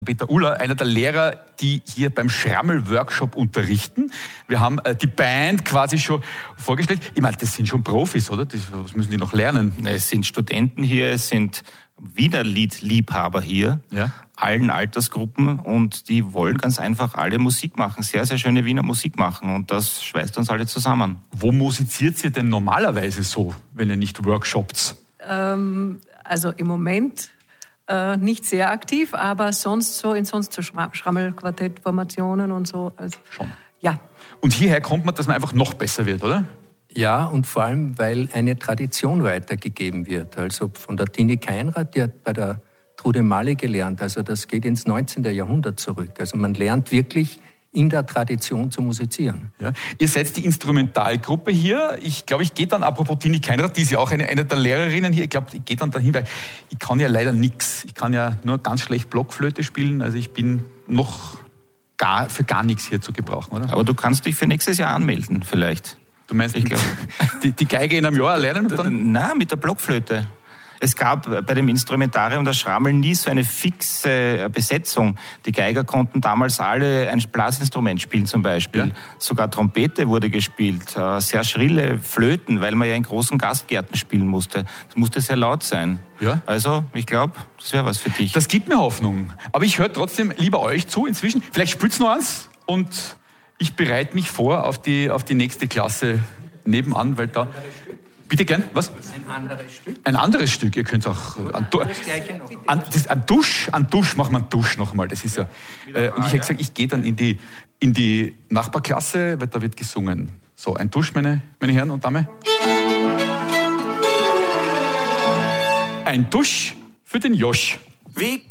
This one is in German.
Peter Uller, einer der Lehrer, die hier beim Schrammel-Workshop unterrichten. Wir haben die Band quasi schon vorgestellt. Ich meine, das sind schon Profis, oder? Was müssen die noch lernen? Es sind Studenten hier, es sind Wiener Liedliebhaber hier, ja, allen Altersgruppen, und die wollen ganz einfach alle Musik machen, sehr, sehr schöne Wiener Musik machen, und das schweißt uns alle zusammen. Wo musiziert ihr denn normalerweise so, wenn ihr nicht workshopt? Also im Moment nicht sehr aktiv, aber sonst so Schrammelquartettformationen und so. Also, schon. Ja. Und hierher kommt man, dass man einfach noch besser wird, oder? Ja, und vor allem, weil eine Tradition weitergegeben wird. Also von der Tini Keinrad, die hat bei der Trude Mali gelernt. Also das geht ins 19. Jahrhundert zurück. Also man lernt wirklich in der Tradition zu musizieren. Ja. Ihr seid die Instrumentalgruppe hier. Ich glaube, ich gehe dann, apropos Tini Keinrad, die ist ja auch eine der Lehrerinnen hier, ich glaube, ich gehe dann dahin, weil ich kann ja leider nichts. Ich kann ja nur ganz schlecht Blockflöte spielen, also ich bin noch für gar nichts hier zu gebrauchen, oder? Aber du kannst dich für nächstes Jahr anmelden, vielleicht. Du meinst, die Geige in einem Jahr lernen? Und dann? Nein, mit der Blockflöte. Es gab bei dem Instrumentarium der Schrammel nie so eine fixe Besetzung. Die Geiger konnten damals alle ein Blasinstrument spielen zum Beispiel. Ja. Sogar Trompete wurde gespielt, sehr schrille Flöten, weil man ja in großen Gastgärten spielen musste. Das musste sehr laut sein. Ja. Also, ich glaube, das wäre was für dich. Das gibt mir Hoffnung. Aber ich höre trotzdem lieber euch zu inzwischen. Vielleicht spielt's noch eins und ich bereite mich vor auf die nächste Klasse nebenan, weil da... Bitte gern, was? Ein anderes Stück. Ein anderes Stück, ihr könnt auch... An Dusch machen wir einen Dusch nochmal, das ist ja... und ich habe gesagt, ich gehe dann in die Nachbarklasse, weil da wird gesungen. So, ein Dusch, meine Herren und Damen. Ein Dusch für den Josch. Wie